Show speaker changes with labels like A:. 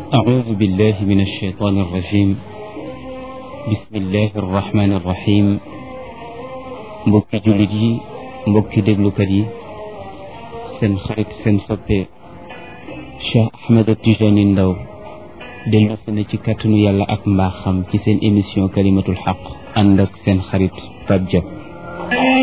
A: أعوذ بالله من الشيطان الرجيم بسم الله الرحمن الرحيم mbokki jullit yi mbokki déglukat yi seen xarit seen soppe Cheikh Ahmed Tijani Ndaw dellu si na ci kàttanu yàlla ak mbaaxam ci seen émission kalimatul xaq ànd ak seen xarit Pape Diop